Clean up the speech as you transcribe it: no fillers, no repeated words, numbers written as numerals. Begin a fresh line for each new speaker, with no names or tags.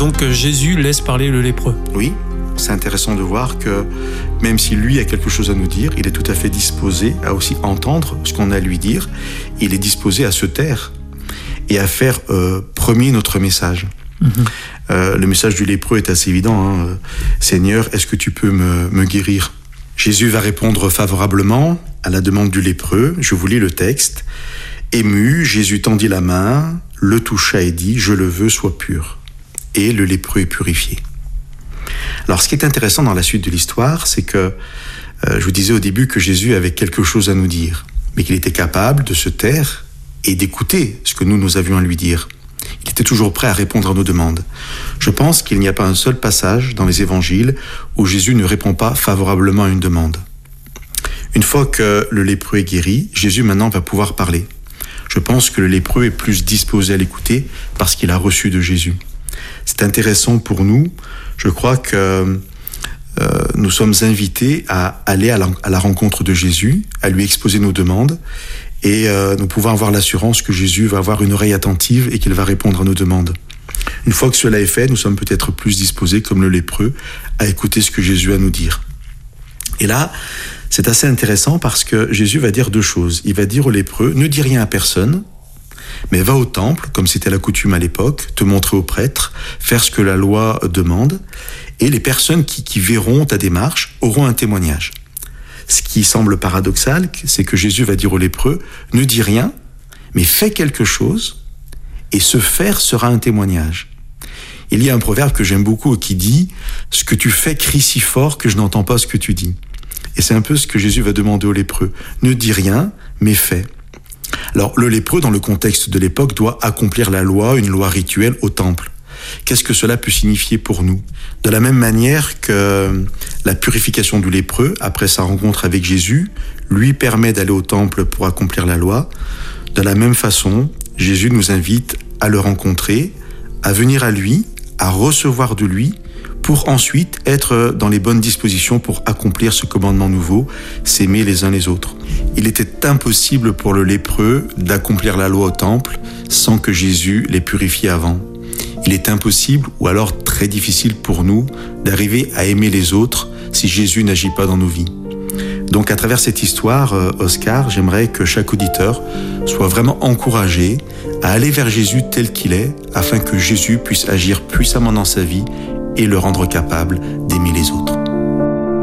donc Jésus laisse parler le lépreux.
Oui, c'est intéressant de voir que même si lui a quelque chose à nous dire, il est tout à fait disposé à aussi entendre ce qu'on a à lui dire. Il est disposé à se taire et à faire premier notre message. Le message du lépreux est assez évident. Seigneur, est-ce que tu peux me guérir? Jésus va répondre favorablement à la demande du lépreux. Je vous lis le texte. Ému, Jésus tendit la main, le toucha et dit « Je le veux, sois pur ». Et le lépreux est purifié. Alors, ce qui est intéressant dans la suite de l'histoire, c'est que je vous disais au début que Jésus avait quelque chose à nous dire, mais qu'il était capable de se taire et d'écouter ce que nous avions à lui dire. Il était toujours prêt à répondre à nos demandes. Je pense qu'il n'y a pas un seul passage dans les évangiles où Jésus ne répond pas favorablement à une demande. Une fois que le lépreux est guéri, Jésus maintenant va pouvoir parler. Je pense que le lépreux est plus disposé à l'écouter parce qu'il a reçu de Jésus. C'est intéressant pour nous. Je crois que nous sommes invités à aller à la rencontre de Jésus, à lui exposer nos demandes, et nous pouvons avoir l'assurance que Jésus va avoir une oreille attentive et qu'il va répondre à nos demandes. Une fois que cela est fait, nous sommes peut-être plus disposés, comme le lépreux, à écouter ce que Jésus a à nous dire. Et là, c'est assez intéressant parce que Jésus va dire deux choses. Il va dire au lépreux, ne dis rien à personne, mais va au temple, comme c'était la coutume à l'époque, te montrer au prêtre, faire ce que la loi demande, et les personnes qui verront ta démarche auront un témoignage. Ce qui semble paradoxal, c'est que Jésus va dire au lépreux, ne dis rien, mais fais quelque chose, et ce faire sera un témoignage. Il y a un proverbe que j'aime beaucoup qui dit « Ce que tu fais crie si fort que je n'entends pas ce que tu dis ». Et c'est un peu ce que Jésus va demander au lépreux. Ne dis rien, mais fais. Alors, le lépreux, dans le contexte de l'époque, doit accomplir la loi, une loi rituelle au temple. Qu'est-ce que cela peut signifier pour nous? De la même manière que la purification du lépreux, après sa rencontre avec Jésus, lui permet d'aller au temple pour accomplir la loi, de la même façon, Jésus nous invite à le rencontrer, à venir à lui, à recevoir de lui, pour ensuite être dans les bonnes dispositions pour accomplir ce commandement nouveau, s'aimer les uns les autres. Il était impossible pour le lépreux d'accomplir la loi au temple sans que Jésus les purifie avant. Il est impossible, ou alors très difficile pour nous, d'arriver à aimer les autres si Jésus n'agit pas dans nos vies. Donc à travers cette histoire, Oscar, j'aimerais que chaque auditeur soit vraiment encouragé à aller vers Jésus tel qu'il est, afin que Jésus puisse agir puissamment dans sa vie et le rendre capable d'aimer les autres.